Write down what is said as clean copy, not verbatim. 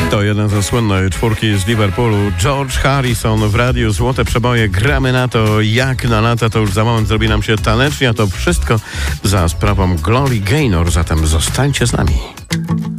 To jeden ze słynnej czwórki z Liverpoolu, George Harrison w radiu Złote Przeboje. Gramy na to jak na lata, to już za moment zrobi nam się tanecznie, a to wszystko za sprawą Glory Gaynor, zatem zostańcie z nami.